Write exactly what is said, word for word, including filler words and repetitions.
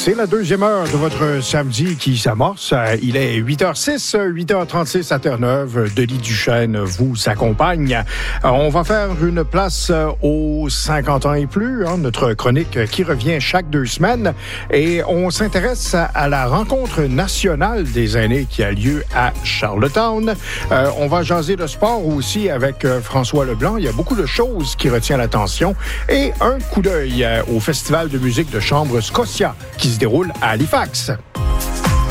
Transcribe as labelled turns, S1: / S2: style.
S1: C'est la deuxième heure de votre samedi qui s'amorce. Il est huit heures six, huit heures trente-six à Terre-Neuve. Denis Duchesne vous accompagne. On va faire une place aux cinquante ans et plus, hein, notre chronique qui revient chaque deux semaines. Et on s'intéresse à la rencontre nationale des aînés qui a lieu à Charlottetown. Euh, on va jaser de sport aussi avec euh, François Leblanc. Il y a beaucoup de choses qui retiennent l'attention. Et un coup d'œil euh, au Festival de musique de chambre Scotia qui se déroule à Halifax.